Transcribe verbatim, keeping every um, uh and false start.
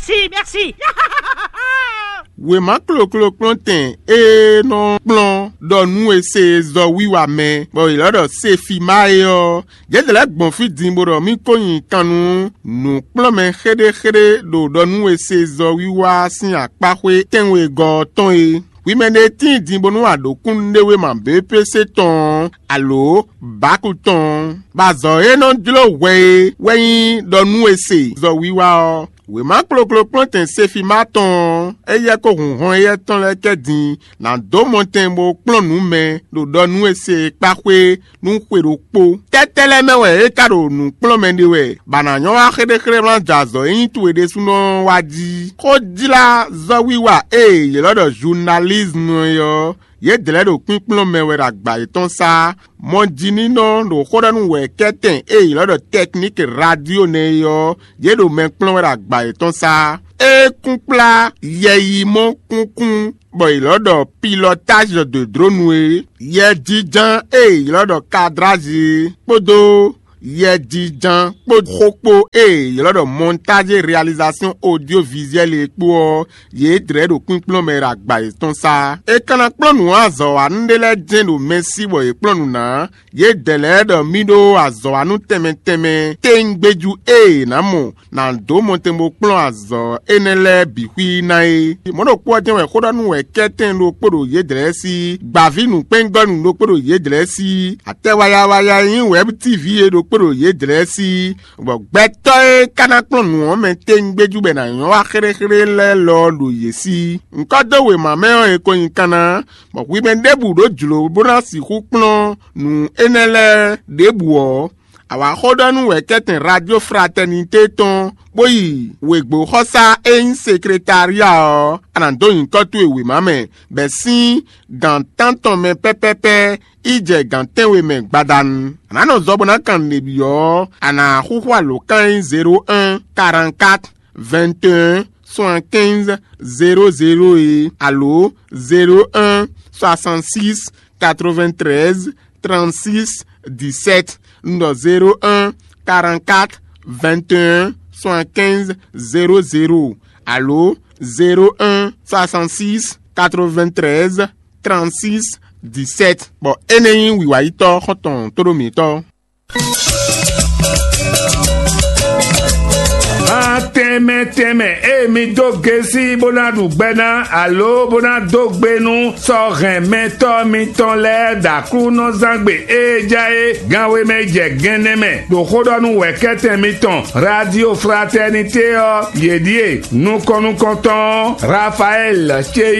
merci, merci. We ma klo klo plantain e non plan do nou e se zo wiwa men bo il odo se fi ma yo je de la bon fi dimbo do mi koyin kanu nou plan men khede khede do do nou e se zo wiwa sin akpahwe tenwe go ton e oui men de tin dimbo nou ado kunde we man B P C ton allo bakuton ba zo e non dilo we we do nou e se zo wiwa we ma klo klo plantain se fi maton eye ko ronron eye ton le kedin na do monten bo plan nou men do do nou ese pakwe nou kwero po tetele me we e kado nou plan men de we bananyo wa khede khre blan jazo yin tu de suno wadi ko dila zo wiwa e ye lo do journalisme yo ye dele do pin plan men we agba eton sa mon dini non do khoda nou we keten e lo do technique radio ne yo ye do men plan we agba eton sa e kumpla yeyi mon kunkun boy lo do pilotage de drone we ye dijan e lo do cadrage podo ye dijan podropo e lo do montage réalisation audiovisuelle e po ye dre do kumpla me agba eton sa e kana plan nou azo andele den do merci boy plan nou na ye dele do mido azo anu teme teme tengbeju e na mo na do montembo plan azo enele bihui na e mono po den we koda nu we keten do podo ye dre si gbavi nu pengon do podo ye dre si atewaya waya yin web tv e do podo ye dre si bo gbeto e kana plan nu o men tengbeju be na yon wa khere khere le lo lo ye si nkodo we ma me e koyin kana bo wi ben debu do julo bona si ku plan nu enele debu o awa hodonu we keten radio fraternité ton boyi we gbo hosa en secrétariat anando yin kotu ewe mame be si gantan ton men pepepe ije ganten we men gbadan anano zobona kan nebio ana huwa lo kan zéro un quarante-quatre vingt et un soixante-quinze zéro zéro et allo zéro un soixante-six quatre-vingt-treize trente-six dix-sept no zéro un quarante-quatre vingt et un soixante-quinze zéro zéro allo zéro un soixante-six quatre-vingt-treize trente-six dix-sept bon eneyin wiwa ito khoton toromi to teme teme e mi doge si bona du gbena allo bona dogbenu so reme to mi ton le da kru no zangbe e jae ganwe me je geneme do khodo nu wekete mi ton radio fraternité o yedie nous konu konton Raphaël